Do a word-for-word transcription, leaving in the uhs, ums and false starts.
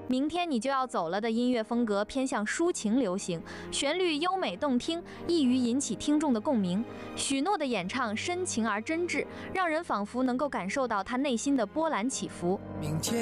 明天你就要走了的音乐风格偏向抒情流行，旋律优美动听，易于引起听众的共鸣。许诺的演唱深情而真挚，让人仿佛能够感受到他内心的波澜起伏。 明天